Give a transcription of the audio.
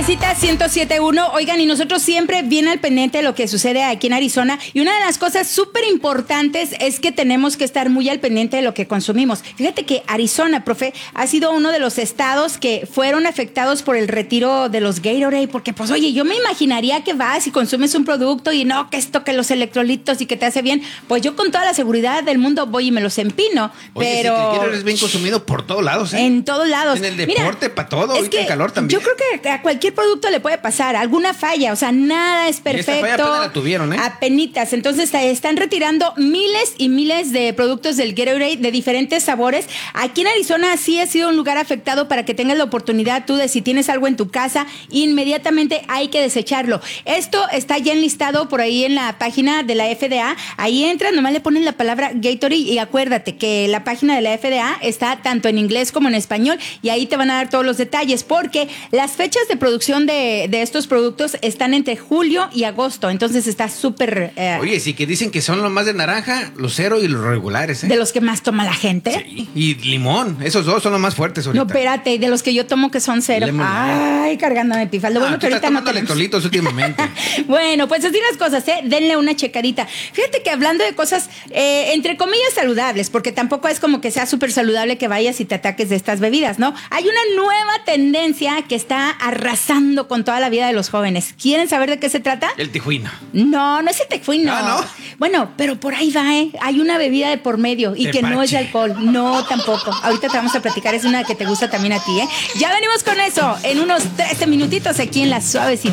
Suavecita 107.1. Oigan, y nosotros siempre bien al pendiente de lo que sucede aquí en Arizona. Y una de las cosas súper importantes es que tenemos que estar muy al pendiente de lo que consumimos. Fíjate que Arizona, profe, ha sido uno de los estados que fueron afectados por el retiro de los Gatorade. Porque, pues, oye, yo me imaginaría que vas y consumes un producto y no, que esto, que los electrolitos y que te hace bien. Pues yo con toda la seguridad del mundo voy y me los empino. Oye, pero sí, que el Gatorade es bien consumido por todos lados, ¿eh? En todos lados. En el deporte, para todo, ahorita en calor también. Yo creo que a cualquier producto le puede pasar alguna falla, o sea, nada es perfecto. Y esta falla apenas la tuvieron, ¿eh? Apenitas. Entonces están retirando miles y miles de productos del Gatorade de diferentes sabores. Aquí en Arizona sí ha sido un lugar afectado para que tengas la oportunidad tú de, si tienes algo en tu casa, inmediatamente hay que desecharlo. Esto está ya enlistado por ahí en la página de la FDA. Ahí entras, nomás le ponen la palabra Gatorade y acuérdate que la página de la FDA está tanto en inglés como en español y ahí te van a dar todos los detalles porque las fechas de producción de estos productos están entre julio y agosto, entonces está súper... Oye, sí que dicen que son los más de naranja, los cero y los regulares, ¿eh? De los que más toma la gente. Sí. Y limón, esos dos son los más fuertes ahorita. No, espérate, de los que yo tomo que son cero. Ay, cargándome pifas. Lo bueno que ahorita no tenemos. Electrolitos últimamente. Bueno, pues así las cosas, ¿eh? Denle una checadita. Fíjate que hablando de cosas, entre comillas, saludables, porque tampoco es como que sea súper saludable que vayas y te ataques de estas bebidas, ¿no? Hay una nueva tendencia que está arrasando con toda la vida de los jóvenes. ¿Quieren saber de qué se trata? El Tijuina. No, no es el Tejuino. Ah, ¿no? Bueno, pero por ahí va, ¿eh? Hay una bebida de por medio y que no es de alcohol. No, tampoco. Ahorita te vamos a platicar. Es una que te gusta también a ti, ¿eh? Ya venimos con eso en unos 13 minutitos aquí en La Suavecita.